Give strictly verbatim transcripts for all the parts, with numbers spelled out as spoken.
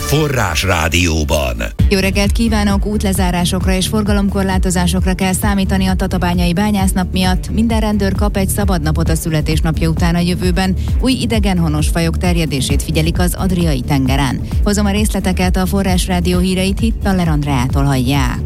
Forrás Rádióban. Jó reggelt kívánok! Útlezárásokra és forgalomkorlátozásokra kell számítani a tatabányai bányásznap miatt. Minden rendőr kap egy szabadnapot a születésnapja után a jövőben. Új idegenhonos fajok terjedését figyelik az Adriai tengeren. Hozom a részleteket, a Forrás Rádió híreit Hittaler Andreától hallják.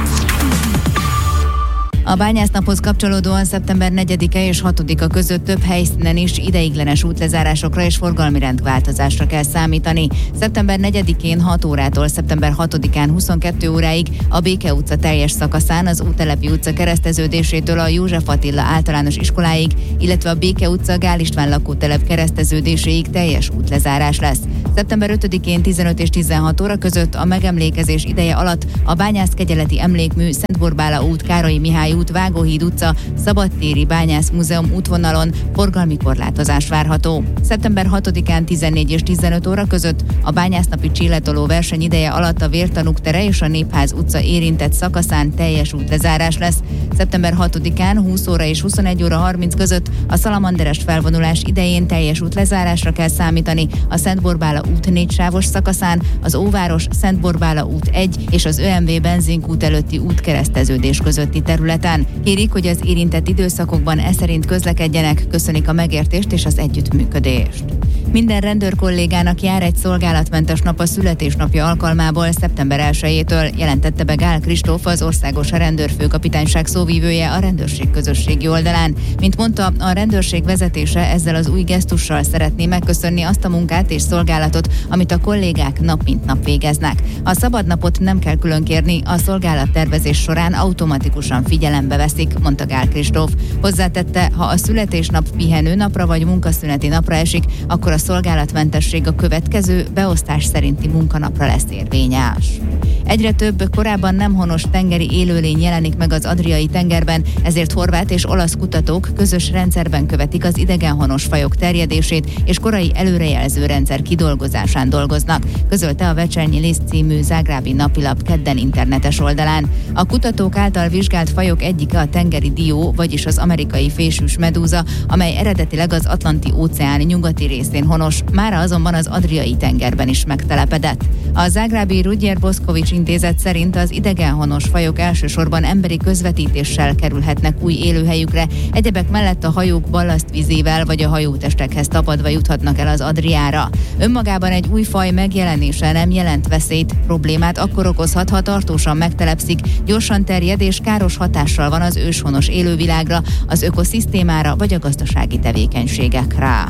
A bányásznaphoz kapcsolódóan szeptember negyedike és hatodika között több helyszínen is ideiglenes útlezárásokra és forgalmi rendváltozásra kell számítani. szeptember negyedikén hat órától szeptember hatodikán huszonkettő óráig a Béke utca teljes szakaszán az Úttelepi utca kereszteződésétől a József Attila általános iskoláig, illetve a Béke utca Gál István lakótelep kereszteződéséig teljes útlezárás lesz. szeptember ötödikén tizenöt és tizenhat óra között a megemlékezés ideje alatt a Bányászkegyeleti Emlékmű, Szent Borbála út, Károly Mihály út, Vágóhíd utca, Szabadtéri Bányászmúzeum útvonalon forgalmi korlátozás várható. szeptember hatodikán tizennégy és tizenöt óra között a bányásznapi csillatoló verseny ideje alatt a Vértanúk tere és a Népház utca érintett szakaszán teljes útlezárás lesz. szeptember hatodikán húsz óra és huszonegy óra harminc között a Szalamanderes felvonulás idején teljes útlezárásra kell számítani a Szent Borbála út négy sávos szakaszán, az Óváros Szent Borbála út egy és az ÖMV benzinkút előtti útkereszteződés közötti területen. Kérik, hogy az érintett időszakokban e szerint közlekedjenek, köszönik a megértést és az együttműködést. Minden rendőr kollégának jár egy szolgálatmentes nap a születésnapja alkalmából szeptember elsejétől, jelentette be Gál Kristóf, az Országos Rendőrfőkapitányság szóvivője a rendőrség közösségi oldalán. Mint mondta, a rendőrség vezetése ezzel az új gesztussal szeretné megköszönni azt a munkát és szolgálatot, amit a kollégák nap mint nap végeznek. A szabadnapot nem kell külön kérni, a szolgálattervezés során automatikusan figyelembe veszik, mondta Gál Kristóf. Hozzátette, ha a születésnap pihenő napra vagy munkaszüneti napra esik, akkor a szolgálatmentesség a következő beosztás szerinti munkanapra lesz érvényes. Egyre több korábban nem honos tengeri élőlény jelenik meg az Adriai tengerben, ezért horvát és olasz kutatók közös rendszerben követik az idegenhonos fajok terjedését, és korai előrejelző rendszer kidolgozásán dolgoznak, közölte a Večernji List című zágrábi napilap kedden internetes oldalán. A kutatók által vizsgált fajok egyike a tengeri dió, vagyis az amerikai fésűs medúza, amely eredetileg az Atlanti-óceán nyugati részén honos, mára azonban az Adriai tengerben is megtelepedett. A zágrábi Ruđer Bošković intézet szerint az idegenhonos fajok elsősorban emberi közvetítéssel kerülhetnek új élőhelyükre, egyebek mellett a hajók ballasztvizével vagy a hajótestekhez tapadva juthatnak el az Adriára. Önmagában egy új faj megjelenése nem jelent veszélyt, problémát akkor okozhat, ha tartósan megtelepszik, gyorsan terjed és káros hatással van az őshonos élővilágra, az ökoszisztémára vagy a gazdasági tevékenységekre.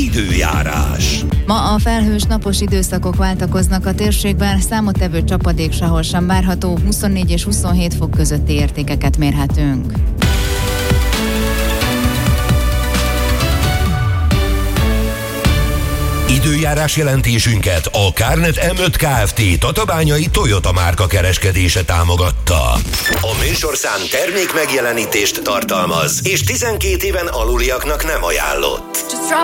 Időjárás. Ma a felhős napos időszakok váltakoznak a térségben, számottevő csapadék sehol sem várható, huszonnégy és huszonhét fok közötti értékeket mérhetünk. Időjárás jelentésünket a Kárnet em öt Kft. Tatabányai Toyota márka kereskedése támogatta. A műsorszám termék megjelenítést tartalmaz, és tizenkét éven aluliaknak nem ajánlott.